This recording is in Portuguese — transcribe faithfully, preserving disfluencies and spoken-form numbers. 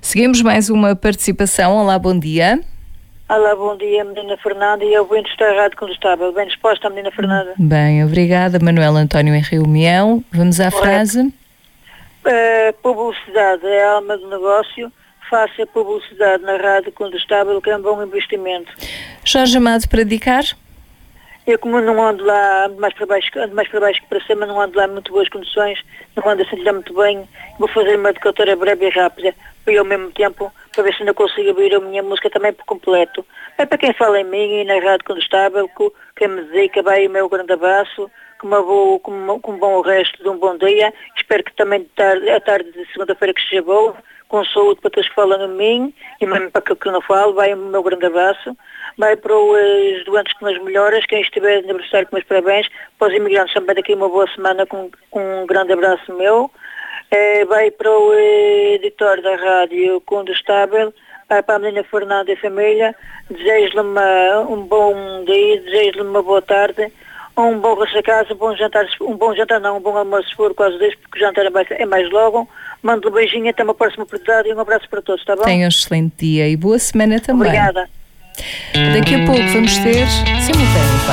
Seguimos mais uma participação. Olá, bom dia. Olá, bom dia, menina Fernanda, e eu bem estou errado quando estava. Bem disposta, menina Fernanda. Bem, obrigada. Manuel António em Rio Mião. Vamos à Correto. frase. Uh, publicidade é a alma do negócio. Faça publicidade na rádio condestável, que é um bom investimento. Jorge Amado para dedicar? Eu, como não ando lá, ando mais para baixo, ando mais para baixo que para cima, não ando lá em muito boas condições, não ando assim lá muito bem, vou fazer uma dedicatória breve e rápida, para eu ao mesmo tempo, para ver se ainda consigo ouvir a minha música também por completo. É para quem fala em mim e na rádio condestável, que quem me dedica, vai o meu grande abraço, como eu vou, como, como bom o resto de um bom dia, espero que também tarde, a tarde de segunda-feira que seja boa, com saúde para todos que falam em mim, e mesmo para aquilo que eu não falo, vai o meu grande abraço. Vai para os doentes com as melhoras, quem estiver de aniversário com meus parabéns, para os imigrantes também daqui uma boa semana com, com um grande abraço meu. É, vai para o editor da rádio Condestável, vai para a menina Fernanda e família, desejo-lhe uma, um bom dia, desejo-lhe uma boa tarde, um bom regresso a casa, um bom jantar, um bom jantar não, um bom almoço se for quase deste, porque o jantar é mais, é mais logo. Mando-lhe um beijinho, até uma próxima oportunidade e um abraço para todos, está bom? Tenha um excelente dia e boa semana também. Obrigada. Daqui a pouco vamos ter simultâneo.